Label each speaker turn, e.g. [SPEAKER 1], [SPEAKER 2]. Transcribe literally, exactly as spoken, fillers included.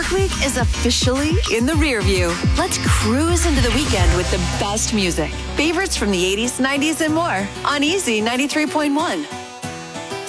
[SPEAKER 1] work week is officially in the rear view. Let's cruise into the weekend with the best music. Favorites from the eighties, nineties, and more on Easy ninety-three point one.